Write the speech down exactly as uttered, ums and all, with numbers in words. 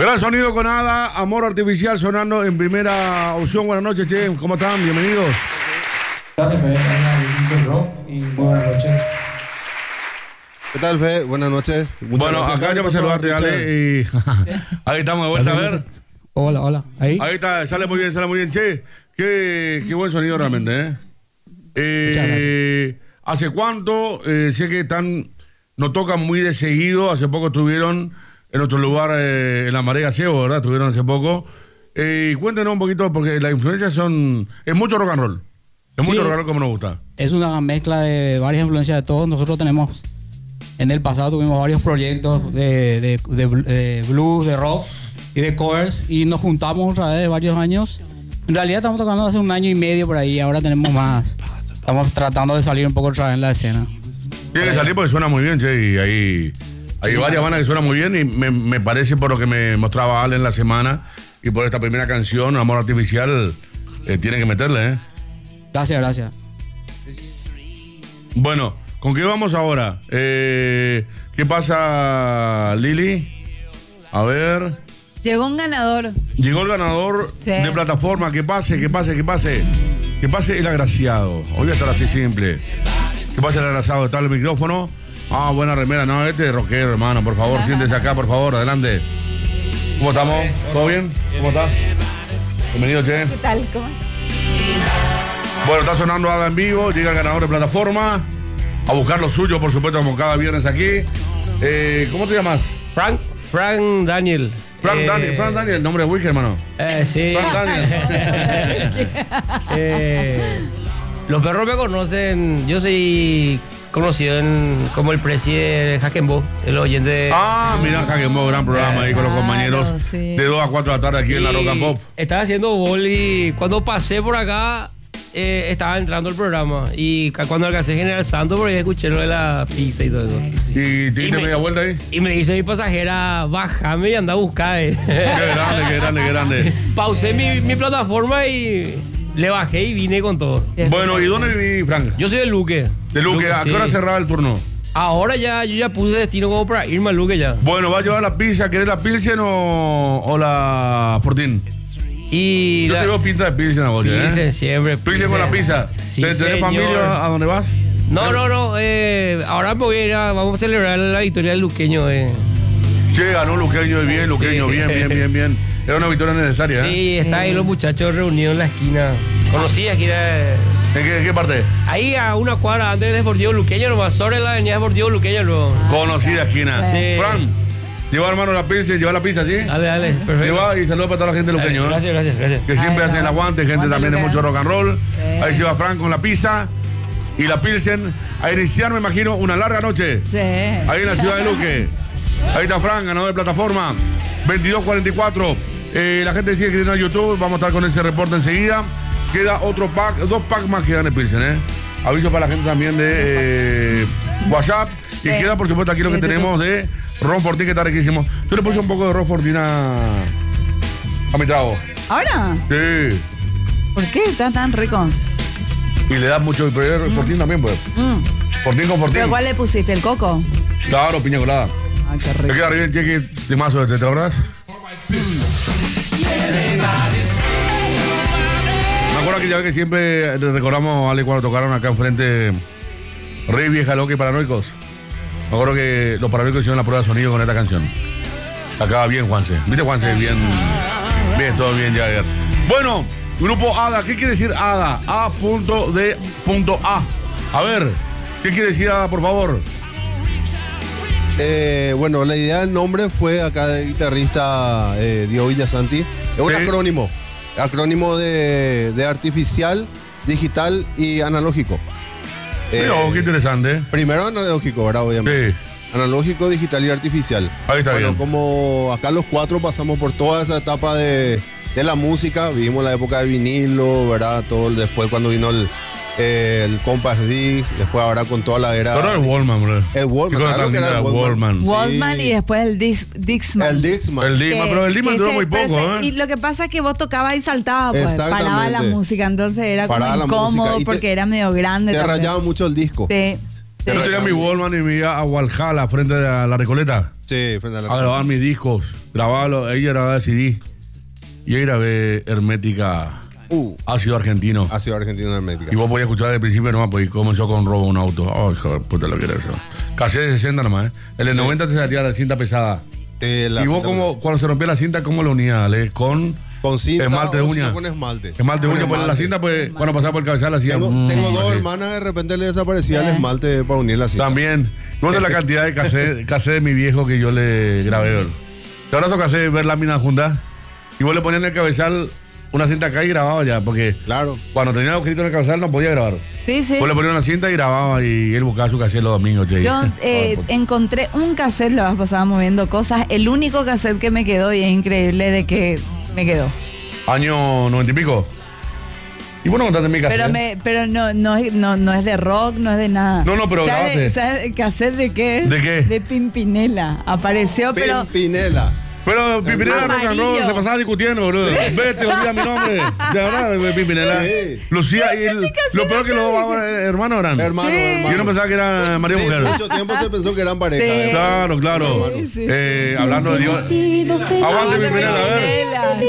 Gran sonido con Ada, Amor Artificial sonando en primera opción. Buenas noches, che. ¿Cómo están? Bienvenidos. Gracias, Fede. Y buenas noches. ¿Qué tal, Fe? Buenas noches. Muchas bueno, gracias. acá ya me saludaste, Ale. Y ahí estamos de vuelta, a ver. Hola, hola. Ahí. Ahí está, sale muy bien, sale muy bien. Che, qué, qué buen sonido realmente, ¿eh? eh Muchas gracias. ¿Hace cuánto? Eh, sé que están, nos tocan muy de seguido. Hace poco estuvieron en nuestro lugar, eh, en la Marea Gallego, ¿verdad? Estuvieron hace poco. Eh, cuéntenos un poquito, porque las influencias son... Es mucho rock and roll. Es Sí, mucho rock and roll como nos gusta. Es una mezcla de varias influencias de todos. Nosotros tenemos, en el pasado tuvimos varios proyectos de, de, de, de blues, de rock y de covers, y nos juntamos otra vez de varios años. En realidad estamos tocando hace un año y medio por ahí, ahora tenemos más. Estamos tratando de salir un poco otra vez en la escena. Tiene que salir porque suena muy bien, che, y ahí... Hay Sí, varias bandas que suenan muy bien y me, me parece, por lo que me mostraba Ale en la semana y por esta primera canción, Amor Artificial, eh, tienen que meterle, ¿eh? Gracias, gracias. Bueno, ¿con qué vamos ahora? Eh, ¿Qué pasa, Lili? A ver. Llegó un ganador. Llegó el ganador Sí. de plataforma. Que pase, que pase, que pase. Que pase el agraciado. Hoy va a estar así simple. Que pase el agraciado. Está el micrófono. Ah, buena remera. No, este es rockero, hermano. Por favor, siéntese acá, por favor. Adelante. ¿Cómo estamos? ¿Todo bien? ¿Cómo está? Bienvenido, che. ¿Qué tal? ¿Cómo? Bueno, está sonando Ada en vivo. Llega el ganador de plataforma. A buscar lo suyo, por supuesto, como cada viernes aquí. Eh, ¿Cómo te llamas? Frank, Frank Daniel. Frank Eh, Daniel. Frank Daniel, el nombre de Wiki, hermano. Eh, sí. Frank Daniel. Eh, los perros me conocen. Yo soy conocido en, como el presidente de Hackenbo, el oyente. Ah, mira, Hackenbo, gran programa ahí con los Claro, compañeros. sí. De dos a cuatro de la tarde aquí en la Rock and Pop. Estaba haciendo bol y cuando pasé por acá eh, estaba entrando el programa. Y ca- cuando alcancé General Santo, por ahí escuché lo de la pizza y todo eso. ¿Y te Y diste me- media vuelta ahí? Y me dice mi pasajera, bájame y anda a buscar. eh". Qué grande, qué grande, qué grande. Pausé mi, mi plataforma y le bajé y vine con todo. Bueno, ¿y dónde viví, Frank? Yo soy de Luque. De Luque. ¿A qué sí. hora cerraba el turno? Ahora ya, yo ya puse destino como para irme a Luque ya. Bueno, ¿va a llevar la pizza? ¿Querés la Pilsen o, o la Fortín? Y Yo la, te veo pinta de Pilsen a vos, ¿eh? Pilsen siempre. Pilsen con la pizza. Sí, ¿Tenés señor. familia a dónde vas? No, no, no. Eh, ahora me voy a ir a, vamos a celebrar la victoria del luqueño. Eh. Che, ganó Luqueño bien, Luqueño, Sí. bien, bien, bien, bien. Era una victoria necesaria, ¿eh? Sí, están ahí los muchachos reunidos en la esquina. Conocí aquí era, ¿En qué, en qué parte? ahí a una cuadra antes del Deportivo Luqueño, nomás sobre la avenida Deportivo Luqueño. Luego. Conocida esquina. Sí. Fran, lleva hermano la pizza, lleva la pizza, ¿sí? Dale, dale, perfecto. Lleva y saludos para toda la gente de Dale, Luqueño, ¿eh? gracias, gracias, gracias. Que siempre Ay, hacen el no. aguante, gente Aguante también de Luqueño. mucho rock and roll. Sí. Ahí se va Fran con la pizza y la Pilsen a iniciar, me imagino, una larga noche. Sí. Ahí en la ciudad de Luque. Ahí está Fran, ganador de plataforma. veintidós cuarenta y cuatro. Eh, la gente sigue escribiendo en YouTube. Vamos a estar con ese reporte enseguida. Queda otro pack, dos packs más que dan el Pilsen, ¿eh? Aviso para la gente también de eh, WhatsApp. Y Sí. queda, por supuesto, aquí lo que Sí, tenemos de Ron Fortín, que está riquísimo. Yo le puse un poco de Ron Fortín a, a mi trago. ¿Ahora? Sí. ¿Por qué está tan rico? Y le da mucho. Pero mm. Fortín también, pues. Mm. Fortín con Fortín. ¿Pero cuál le pusiste? ¿El coco? Claro, piña colada. Ay, qué Te rico. queda bien, cheque, temazo este, ¿te acordás? Me acuerdo que ya que siempre le recordamos a Ale cuando tocaron acá enfrente Rey Vieja Loca y Paranoicos. Me acuerdo que los Paranoicos hicieron la prueba de sonido con esta canción. Acaba bien, Juanse. ¿Viste, Juanse? Bien. Bien, todo bien ya ayer. Bueno, grupo Ada. ¿Qué quiere decir Ada? A punto de punto A. A ver, ¿qué quiere decir Ada, por favor? Eh, bueno, la idea del nombre fue acá del guitarrista eh, Diego Villasanti. Es un Sí. acrónimo. Acrónimo de, de artificial, digital y analógico. Eh, Pero, qué interesante, ¿eh? primero analógico, ¿verdad? Obviamente. Sí. Analógico, digital y artificial. Ahí está bueno, bien. como acá los cuatro pasamos por toda esa etapa de, de la música, vivimos la época del vinilo, ¿verdad? Todo el- después cuando vino el, eh, el Compact Disc, después ahora con toda la era... Pero el Wallman, bro. El Wallman, ¿Qué cosa claro tan que era linda, el Wallman. Sí. Wallman Sí. y después el Dix, Dixman. El Dixman. El Dixman, Que- pero el Dixman que duró ese- muy pero poco, ese- ¿eh? Y lo que pasa es que vos tocabas y saltabas, pues. Exactamente. Paraba la música, entonces era como Paraba la incómodo música y te- porque era medio grande. Te también. rayaba mucho el disco. Sí. Yo tenía mi Wallman y me iba a Walhalla, frente a la Recoleta, Sí, frente a la a grabar mis discos, grabarlo, ella grababa C D. Y ahí grabé Hermética, Uh, Ácido Argentino. ácido argentino hermética. Y vos podías escuchar desde el principio nomás, pues, y comenzó con robo un auto. Oh, hijo de puta, lo que era eso. Cassette de sesenta nomás, ¿eh? En el noventa te salía la cinta pesada. Eh, la Y vos, cinta- como, cuando se rompía la cinta, ¿cómo lo unías? Ale? Con Con cinta esmalte de o si uña. no con esmalte. esmalte de Con uña, pues la esmalte. cinta, pues, cuando pasaba por el cabezal, hacía. Tengo, mm, tengo dos así. hermanas, de repente le desaparecía el esmalte para unir la cinta. También. No sé la cantidad de cassette, cassette de mi viejo que yo le grabé. Y ahora son cassette ver láminas juntas. Y vos le ponías en el cabezal una cinta acá y grababa ya, porque Claro. cuando tenía el agujerito en el cabezal no podía grabar. Sí, sí. Vos le ponías una cinta y grababa y él buscaba su cassette los domingos. che. Yo eh, Oh, encontré un cassette, la vez pasada moviendo cosas, el único cassette que me quedó y es increíble de que me quedó. Año noventa y pico. Y bueno, contaste mi cassette. Pero me, pero no, no, es- no, no es de rock, no es de nada. No, no, pero ¿Sabes grabaste. ¿sabes cassette de qué? ¿De qué? De Pimpinela. Apareció, pero Pimpinela. Pero Pimpinela rock and roll Amarillo. se pasaba discutiendo, boludo. Vete, olvida mi nombre. De verdad, Pimpinela. Sí. Lucía, y el- lo peor que los dos eh, hermanos eran. Hermano, Sí. hermano. Yo no pensaba que era María Sí, Mujer. mucho tiempo se pensó que eran pareja. Sí. ¿eh? Claro, claro. Sí, sí, Eh, hablando de Dios. Aguante Pimpinela, a ver. Pimpinela.